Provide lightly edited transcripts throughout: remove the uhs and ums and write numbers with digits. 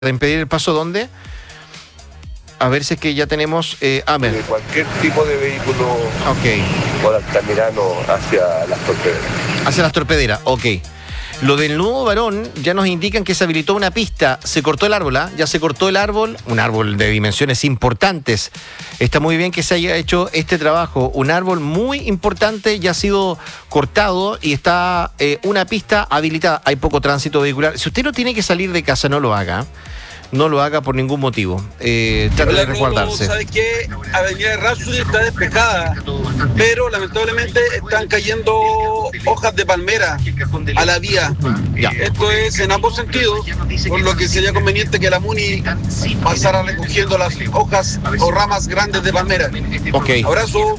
¿De impedir el paso dónde? A ver si es que ya tenemos... De cualquier tipo de vehículo por Altamirano hacia Las Torpederas. Hacia Las Torpederas, ok. Lo del nuevo Barón ya nos indican que se habilitó una pista. Se cortó el árbol, ya se cortó el árbol, un árbol de dimensiones importantes. Está muy bien que se haya hecho este trabajo. Un árbol muy importante ya ha sido cortado y está una pista habilitada. Hay poco tránsito vehicular. Si usted no tiene que salir de casa, no lo haga. No lo haga por ningún motivo. Trate de resguardarse. ¿Sabes qué? Avenida Errázuriz está despejada, pero lamentablemente están cayendo hojas de palmera a la vía. Ya. Esto es en ambos sentidos, por lo que sería conveniente que la MUNI pasara recogiendo las hojas o ramas grandes de palmera. Ok. Abrazo.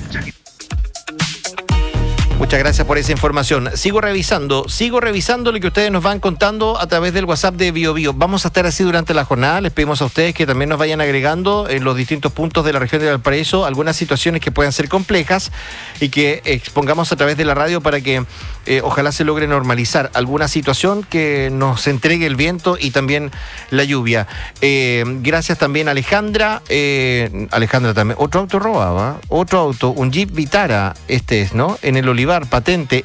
Muchas gracias por esa información. Sigo revisando lo que ustedes nos van contando a través del WhatsApp de BioBio. Vamos a estar así durante la jornada. Les pedimos a ustedes que también nos vayan agregando en los distintos puntos de la región de Valparaíso algunas situaciones que puedan ser complejas y que expongamos a través de la radio para que ojalá se logre normalizar alguna situación que nos entregue el viento y también la lluvia. Gracias también a Alejandra. Alejandra también. Otro auto robaba. Otro auto, un Jeep Vitara, ¿no? En el Olivar, patente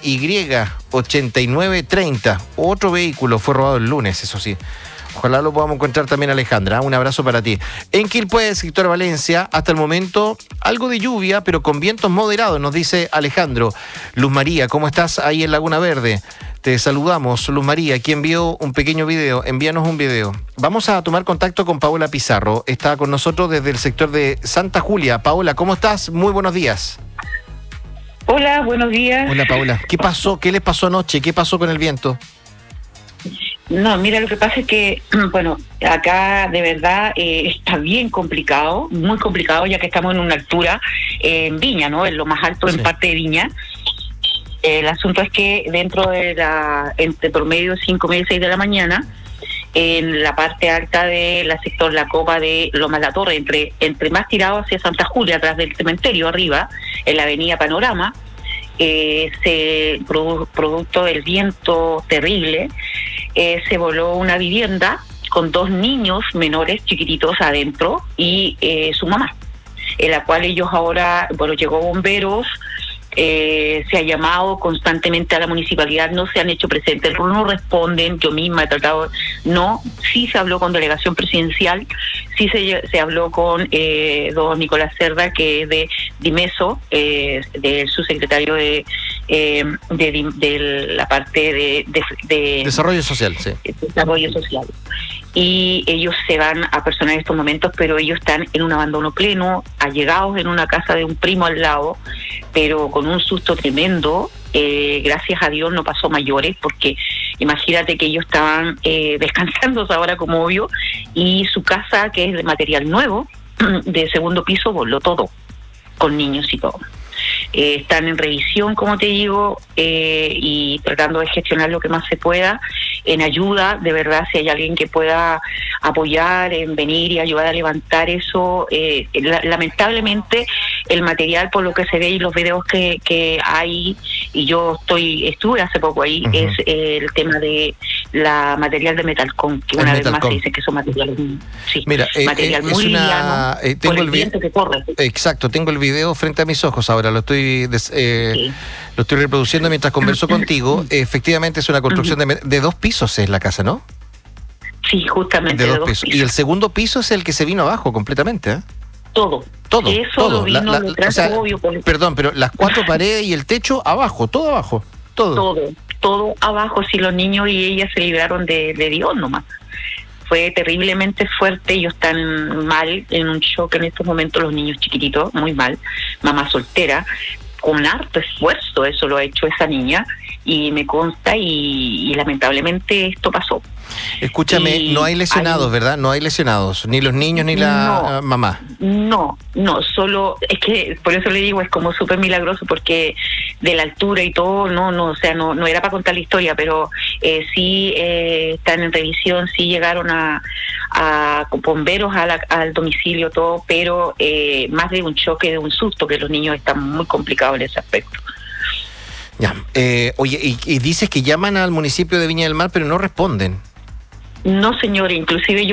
NY8930. Otro vehículo fue robado el lunes, eso sí. Ojalá lo podamos encontrar también, Alejandra. Un abrazo para ti. En Quilpué, sector Valencia, hasta el momento algo de lluvia, pero con vientos moderados, nos dice Alejandro. Luz María, ¿cómo estás ahí en Laguna Verde? Te saludamos, Luz María, aquí envió un pequeño video. Envíanos un video. Vamos a tomar contacto con Paola Pizarro. Está con nosotros desde el sector de Santa Julia. Paola, ¿cómo estás? Muy buenos días. Hola, buenos días. Hola, Paola. ¿Qué pasó? ¿Qué les pasó anoche? ¿Qué pasó con el viento? No, mira, lo que pasa es que, bueno, acá de verdad está bien complicado, muy complicado, ya que estamos en una altura en Viña, ¿no? En lo más alto, sí, en parte de Viña. El asunto es que dentro de entre promedio 5, media y 6 de la mañana, en la parte alta de la sector La Copa de Lomas La Torre, entre más tirado hacia Santa Julia, atrás del cementerio, arriba, en la avenida Panorama, producto del viento terrible, se voló una vivienda con 2 niños menores chiquititos adentro y su mamá, en la cual ellos ahora, bueno, llegó bomberos, se ha llamado constantemente a la municipalidad, no se han hecho presentes, no responden. Yo misma he tratado, sí se habló con delegación presidencial, sí se habló con don Nicolás Cerda, que es de Dimeso, del subsecretario de la parte de Desarrollo Social, sí. Desarrollo Social. Y ellos se van a personar en estos momentos, pero ellos están en un abandono pleno, allegados en una casa de un primo al lado, pero con un susto tremendo. Gracias a Dios no pasó mayores, porque imagínate que ellos estaban descansando ahora, como obvio, y su casa, que es de material nuevo, de segundo piso, voló todo, con niños y todo. Están en revisión, como te digo, y tratando de gestionar lo que más se pueda, en ayuda, de verdad, si hay alguien que pueda apoyar, en venir y ayudar a levantar eso. Lamentablemente, el material, por lo que se ve y los videos que hay, y yo estuve hace poco ahí, es el tema de la material de Metalcom, que una vez más se dice que son materiales, sí, mira, material muy liviano, tengo el viento que corre. Exacto, tengo el video frente a mis ojos ahora, lo estoy reproduciendo mientras converso contigo. Efectivamente es una construcción de 2 pisos, es la casa, ¿no? Sí, justamente de 2 pisos. Y el segundo piso es el que se vino abajo completamente, ¿eh? Todo. Eso todo. Lo vino obvio, perdón, pero las 4 paredes y el techo abajo, todo abajo. Todo abajo. Si los niños y ellas se libraron de Dios nomás. Fue terriblemente fuerte, ellos están mal, en un shock en estos momentos, los niños chiquititos, muy mal, mamá soltera, con harto esfuerzo, eso lo ha hecho esa niña, y me consta, y lamentablemente esto pasó. Escúchame, no hay lesionados, ¿verdad? No hay lesionados, ni los niños ni la mamá. No, solo, es que por eso le digo, es como súper milagroso, porque de la altura y todo, o sea, no era para contar la historia, pero sí están en revisión, sí llegaron a bomberos al domicilio, todo, pero más de un choque, de un susto, que los niños están muy complicados en ese aspecto. Ya, oye, y dices que llaman al municipio de Viña del Mar, pero no responden. No, señor, inclusive yo